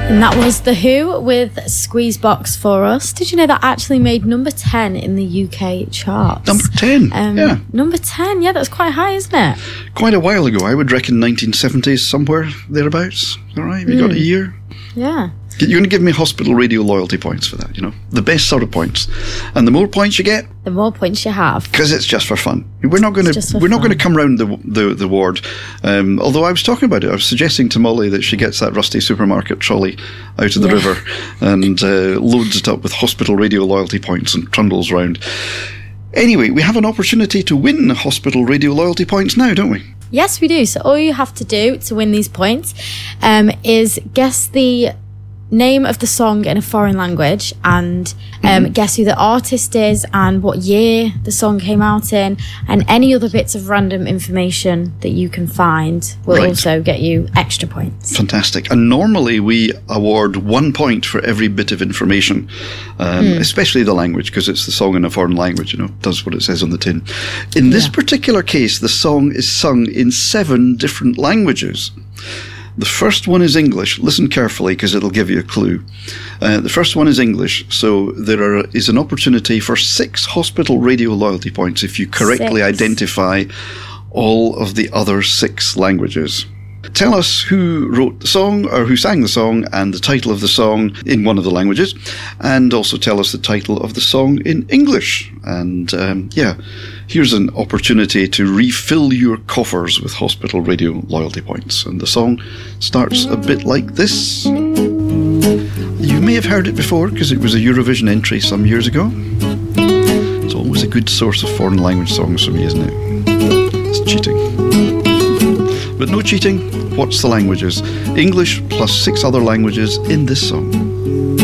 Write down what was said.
And that was The Who with Squeezebox for us. Did you know that actually made number 10 in the UK charts? Number 10, yeah. Number 10, yeah, that's quite high, isn't it? Quite a while ago. I would reckon 1970s, somewhere thereabouts. All right, have you got a year? Yeah. You're going to give me hospital radio loyalty points for that, you know? The best sort of points. And the more points you get, the more points you have. Because it's just for fun. We're not going to come round the ward. Although I was talking about it, I was suggesting to Molly that she gets that rusty supermarket trolley out of the river and loads it up with hospital radio loyalty points and trundles round. Anyway, we have an opportunity to win hospital radio loyalty points now, don't we? Yes, we do. So all you have to do to win these points is guess the name of the song in a foreign language and guess who the artist is and what year the song came out in, and any other bits of random information that you can find will also get you extra points. Fantastic. And normally we award 1 point for every bit of information, especially the language, because it's the song in a foreign language, you know, does what it says on the tin. In this particular case, the song is sung in 7 different languages. The first one is English. Listen carefully because it'll give you a clue. The first one is English, so there is an opportunity for 6 hospital radio loyalty points if you correctly identify all of the other 6 languages. Tell us who wrote the song or who sang the song and the title of the song in one of the languages, and also tell us the title of the song in English. And here's an opportunity to refill your coffers with hospital radio loyalty points. And the song starts a bit like this. You may have heard it before because it was a Eurovision entry some years ago. It's always a good source of foreign language songs for me, isn't it? It's cheating. But no cheating. What's the languages? English plus 6 other languages in this song.